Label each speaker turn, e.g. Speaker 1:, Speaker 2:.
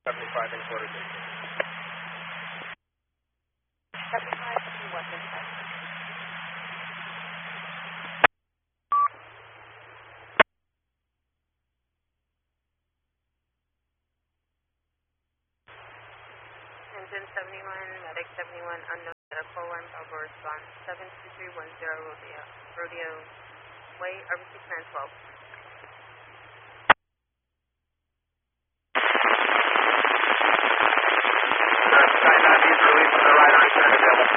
Speaker 1: 75 and quarter two.
Speaker 2: 75 to what is that? Engine 71, medic 71, unknown medical one, Bravo response 72310 Rodeo Way, RB 6912.